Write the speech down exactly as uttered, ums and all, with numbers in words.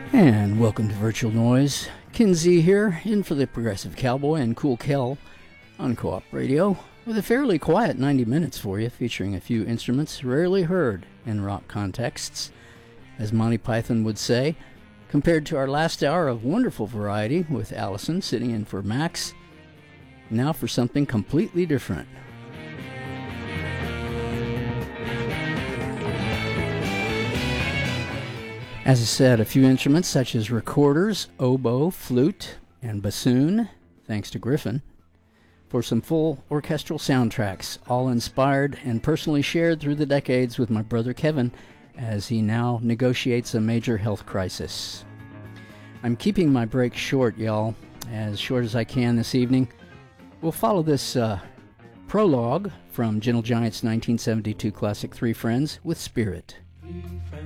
And welcome to Virtual Noise. Kinsey here, in for the Progressive Cowboy and Cool Kel on Co-op Radio, with a fairly quiet ninety minutes for you, featuring a few instruments rarely heard in rock contexts, as Monty Python would say, compared to our last hour of wonderful variety with Allison sitting in for Max. Now for something completely different. As I said, a few instruments such as recorders, oboe, flute, and bassoon, thanks to Griffin, for some full orchestral soundtracks, all inspired and personally shared through the decades with my brother Kevin as he now negotiates a major health crisis. I'm keeping my break short, y'all, as short as I can this evening. We'll follow this uh, prologue from Gentle Giant's nineteen seventy-two classic Three Friends with Spirit.